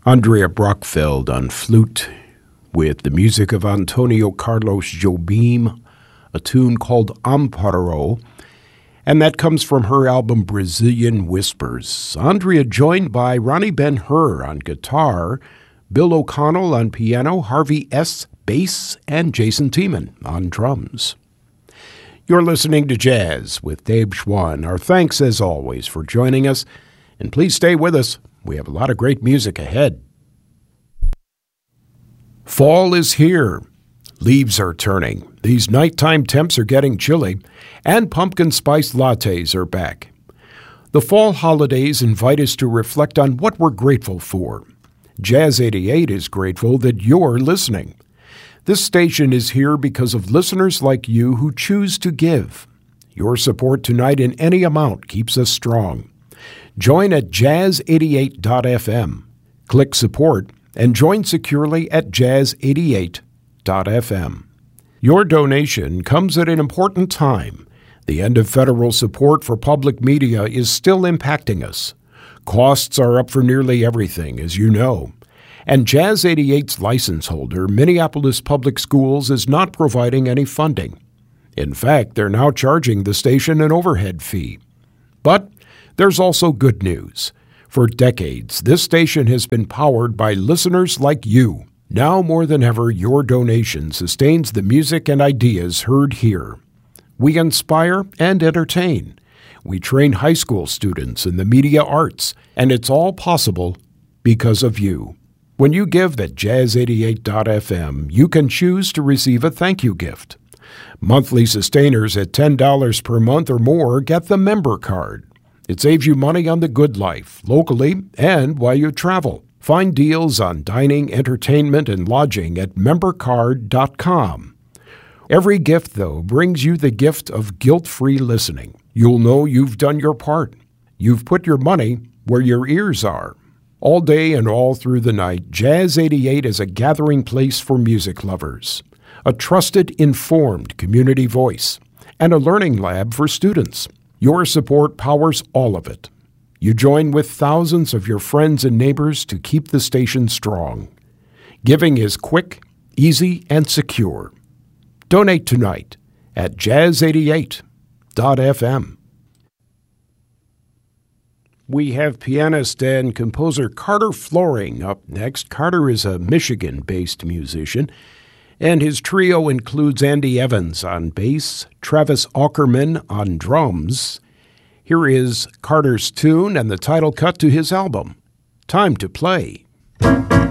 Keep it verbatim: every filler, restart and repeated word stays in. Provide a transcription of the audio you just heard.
Andrea Brockfeld on flute with the music of Antonio Carlos Jobim, a tune called Amparo, and that comes from her album Brazilian Whispers. Andrea joined by Ronnie Ben-Hur on guitar, Bill O'Connell on piano, Harvey S. bass, and Jason Tiemann on drums. You're listening to Jazz with Dave Schwann. Our thanks, as always, for joining us, and please stay with us. We have a lot of great music ahead. Fall is here. Leaves are turning. These nighttime temps are getting chilly, and pumpkin spice lattes are back. The fall holidays invite us to reflect on what we're grateful for. Jazz eighty-eight is grateful that you're listening. This station is here because of listeners like you who choose to give. Your support tonight in any amount keeps us strong. Join at jazz eighty-eight dot f m. Click support and join securely at jazz eighty-eight dot f m. Your donation comes at an important time. The end of federal support for public media is still impacting us. Costs are up for nearly everything, as you know. And Jazz eighty-eight's license holder, Minneapolis Public Schools, is not providing any funding. In fact, they're now charging the station an overhead fee. But there's also good news. For decades, this station has been powered by listeners like you. Now more than ever, your donation sustains the music and ideas heard here. We inspire and entertain. We train high school students in the media arts, and it's all possible because of you. When you give at jazz eighty-eight dot f m, you can choose to receive a thank you gift. Monthly sustainers at ten dollars per month or more get the member card. It saves you money on the good life, locally and while you travel. Find deals on dining, entertainment, and lodging at member card dot com. Every gift, though, brings you the gift of guilt-free listening. You'll know you've done your part. You've put your money where your ears are. All day and all through the night, Jazz eighty-eight is a gathering place for music lovers, a trusted, informed community voice, and a learning lab for students. Your support powers all of it. You join with thousands of your friends and neighbors to keep the station strong. Giving is quick, easy, and secure. Donate tonight at jazz eighty-eight dot f m. We have pianist and composer Carter Floring up next. Carter is a Michigan-based musician, and his trio includes Andy Evans on bass, Travis Aukerman on drums. Here is Carter's tune and the title cut to his album, Time to Play.